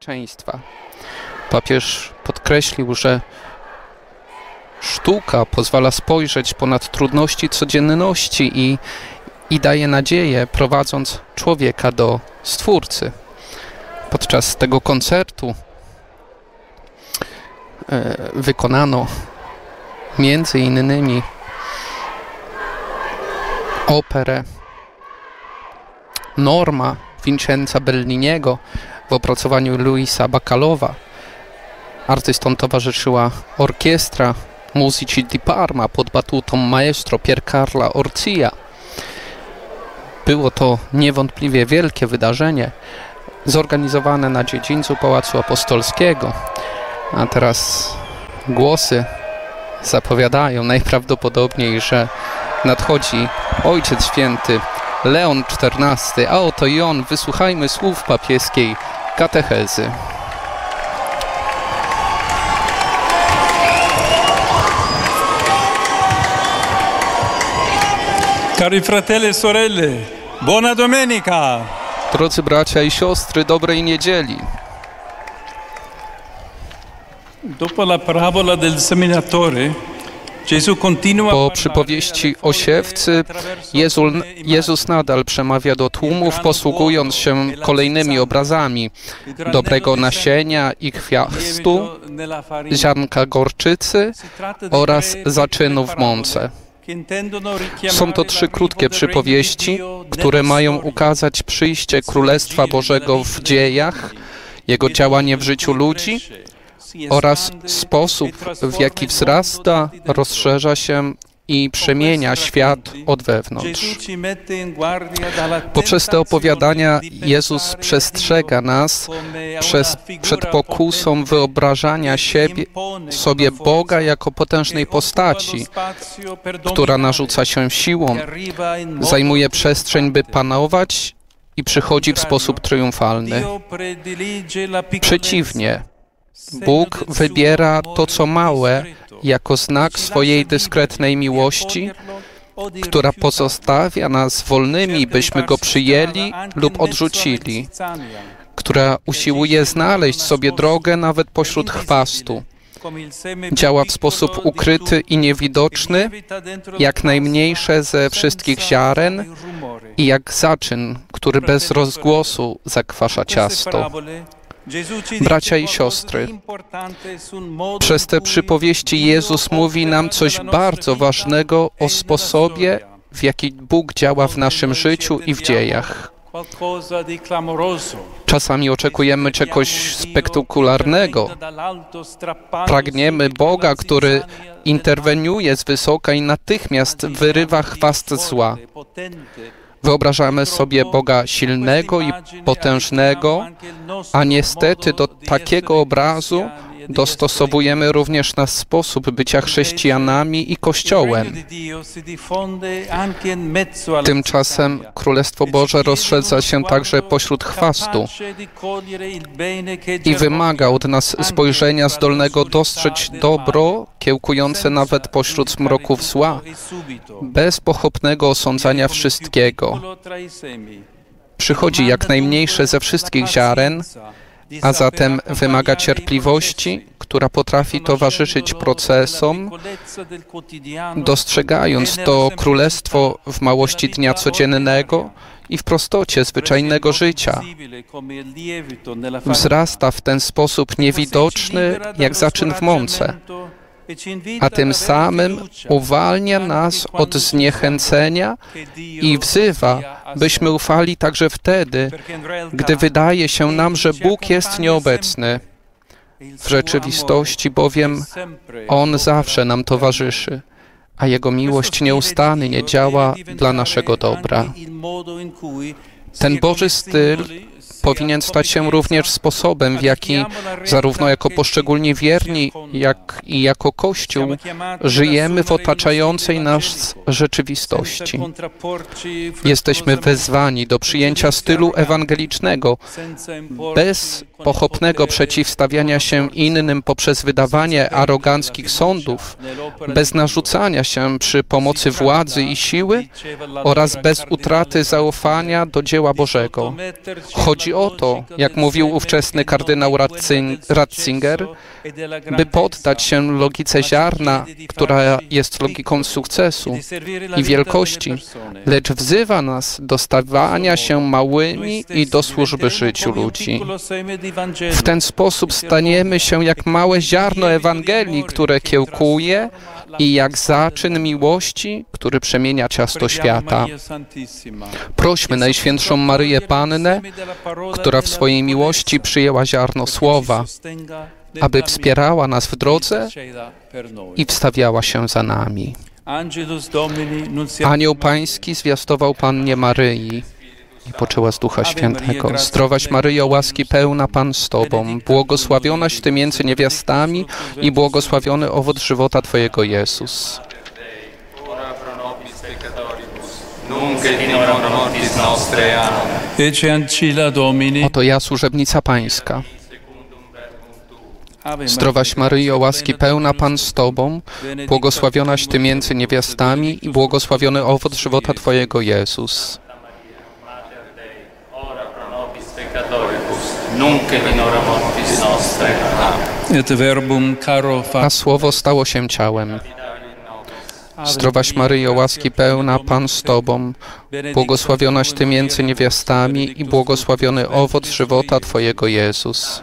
społeczeństwa. Papież podkreślił, że sztuka pozwala spojrzeć ponad trudności codzienności i daje nadzieję, prowadząc człowieka do Stwórcy. Podczas tego koncertu wykonano między innymi operę Norma Vincenza Belliniego w opracowaniu Luisa Bacalowa. Artystom towarzyszyła orkiestra Musici di Parma pod batutą maestro Piercarla Orcia. Było to niewątpliwie wielkie wydarzenie, zorganizowane na dziedzińcu Pałacu Apostolskiego. A teraz głosy zapowiadają najprawdopodobniej, że nadchodzi Ojciec Święty Leon XIV, a oto i on. Wysłuchajmy słów papieskiej katechezy. Cari fratelli e sorelle, buona domenica! Drodzy bracia i siostry, dobrej niedzieli. Dopo la parabola del seminatore, po przypowieści o siewcy Jezus nadal przemawia do tłumów, posługując się kolejnymi obrazami dobrego nasienia i chwiastu, ziarnka gorczycy oraz zaczynu w mące. Są to 3 krótkie przypowieści, które mają ukazać przyjście Królestwa Bożego w dziejach, Jego działanie w życiu ludzi oraz sposób, w jaki wzrasta, rozszerza się i przemienia świat od wewnątrz. Poprzez te opowiadania Jezus przestrzega nas przed pokusą wyobrażania sobie Boga jako potężnej postaci, która narzuca się siłą, zajmuje przestrzeń, by panować i przychodzi w sposób triumfalny. Przeciwnie, Bóg wybiera to, co małe, jako znak swojej dyskretnej miłości, która pozostawia nas wolnymi, byśmy Go przyjęli lub odrzucili, która usiłuje znaleźć sobie drogę nawet pośród chwastu. Działa w sposób ukryty i niewidoczny, jak najmniejsze ze wszystkich ziaren i jak zaczyn, który bez rozgłosu zakwasza ciasto. Bracia i siostry, przez te przypowieści Jezus mówi nam coś bardzo ważnego o sposobie, w jaki Bóg działa w naszym życiu i w dziejach. Czasami oczekujemy czegoś spektakularnego. Pragniemy Boga, który interweniuje z wysoka i natychmiast wyrywa chwast zła. Wyobrażamy sobie Boga silnego i potężnego, a niestety do takiego obrazu dostosowujemy również nasz sposób bycia chrześcijanami i Kościołem. Tymczasem Królestwo Boże rozszerza się także pośród chwastu i wymaga od nas spojrzenia zdolnego dostrzec dobro, kiełkujące nawet pośród zmroków zła, bez pochopnego osądzania wszystkiego. Przychodzi jak najmniejsze ze wszystkich ziaren, a zatem wymaga cierpliwości, która potrafi towarzyszyć procesom, dostrzegając to królestwo w małości dnia codziennego i w prostocie zwyczajnego życia. Wzrasta w ten sposób niewidoczny, jak zaczyn w mące, a tym samym uwalnia nas od zniechęcenia i wzywa, byśmy ufali także wtedy, gdy wydaje się nam, że Bóg jest nieobecny. W rzeczywistości bowiem On zawsze nam towarzyszy, a Jego miłość nieustannie działa dla naszego dobra. Ten Boży styl powinien stać się również sposobem, w jaki zarówno jako poszczególni wierni, jak i jako Kościół żyjemy w otaczającej nas rzeczywistości. Jesteśmy wezwani do przyjęcia stylu ewangelicznego, bez pochopnego przeciwstawiania się innym poprzez wydawanie aroganckich sądów, bez narzucania się przy pomocy władzy i siły oraz bez utraty zaufania do dzieła Bożego. Chodzi chodzi o to, jak mówił ówczesny kardynał Ratzinger, by poddać się logice ziarna, która jest logiką sukcesu i wielkości, lecz wzywa nas do stawania się małymi i do służby życiu ludzi. W ten sposób staniemy się jak małe ziarno Ewangelii, które kiełkuje, i jak zaczyn miłości, który przemienia ciasto świata. Prośmy Najświętszą Maryję Pannę, która w swojej miłości przyjęła ziarno Słowa, aby wspierała nas w drodze i wstawiała się za nami. Anioł Pański zwiastował Pannie Maryi i poczęła z Ducha Świętego. Zdrowaś Maryjo, łaski pełna, Pan z Tobą, błogosławionaś Ty między niewiastami i błogosławiony owoc żywota Twojego, Jezus. Oto ja, służebnica Pańska. Zdrowaś Maryjo, łaski pełna, Pan z Tobą, błogosławionaś Ty między niewiastami i błogosławiony owoc żywota Twojego, Jezus. A Słowo stało się ciałem. Zdrowaś Maryjo, łaski pełna, Pan z Tobą, błogosławionaś Ty między niewiastami i błogosławiony owoc żywota Twojego, Jezus.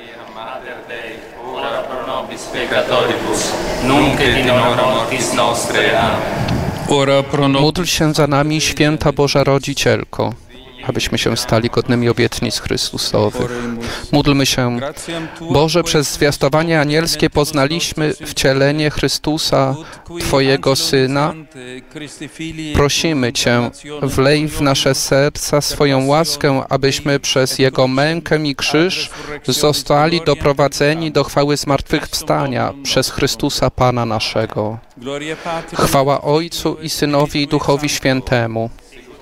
Módl się za nami, Święta Boża Rodzicielko, abyśmy się stali godnymi obietnic Chrystusowych. Módlmy się. Boże, przez zwiastowanie anielskie poznaliśmy wcielenie Chrystusa, Twojego Syna. Prosimy Cię, wlej w nasze serca swoją łaskę, abyśmy przez Jego mękę i krzyż zostali doprowadzeni do chwały zmartwychwstania przez Chrystusa Pana naszego. Chwała Ojcu i Synowi i Duchowi Świętemu.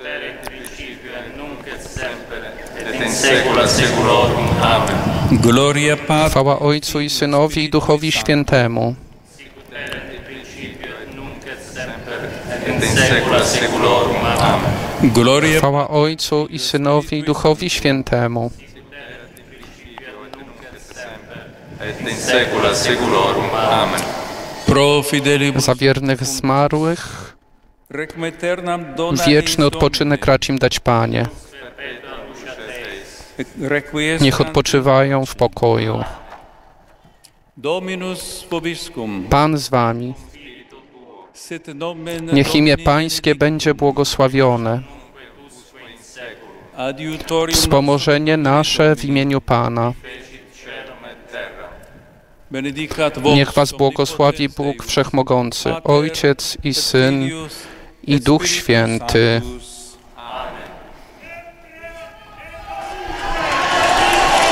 Chwała Ojcu i Synowi i Duchowi Świętemu. Chwała Ojcu i Synowi i Duchowi Świętemu. Za wiernych zmarłych wieczny odpoczynek racz im dać, Panie. Niech odpoczywają w pokoju. Pan z wami. Niech imię Pańskie będzie błogosławione. Wspomożenie nasze w imieniu Pana. Niech was błogosławi Bóg Wszechmogący, Ojciec i Syn i Duch Święty.